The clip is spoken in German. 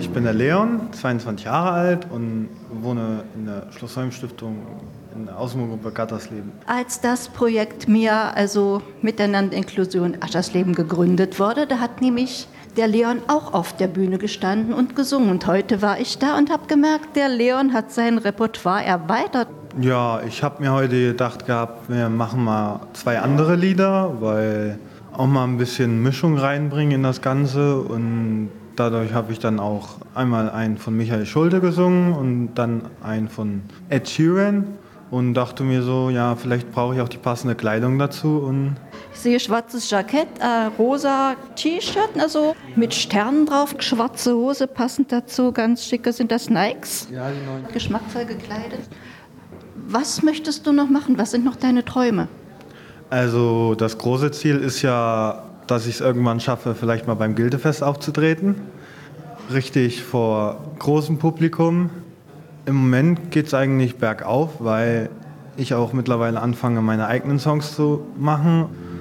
Ich bin der Leon, 22 Jahre alt und wohne in der Schloss-Holm-Stiftung in der Außenwohngruppe Gattersleben. Als das Projekt MIA, also Miteinander Inklusion Aschersleben, gegründet wurde, da hat nämlich der Leon auch auf der Bühne gestanden und gesungen. Und heute war ich da und habe gemerkt, der Leon hat sein Repertoire erweitert. Ja, ich habe mir heute gedacht gehabt, wir machen mal 2 andere Lieder, weil auch mal ein bisschen Mischung reinbringen in das Ganze. Und dadurch habe ich dann auch einmal einen von Michael Schulte gesungen und dann einen von Ed Sheeran. Und dachte mir so, ja, vielleicht brauche ich auch die passende Kleidung dazu. Und Ich sehe schwarzes Jackett, rosa T-Shirt, also mit Sternen drauf, schwarze Hose passend dazu, ganz schicke. Sind das Nikes? ja, die neuen. Geschmackvoll gekleidet. Was möchtest du noch machen? Was sind noch deine Träume? Also das große Ziel ist ja, dass ich es irgendwann schaffe, vielleicht mal beim Gildefest aufzutreten. Richtig vor großem Publikum. Im Moment geht es eigentlich bergauf, weil ich auch mittlerweile anfange, meine eigenen Songs zu machen.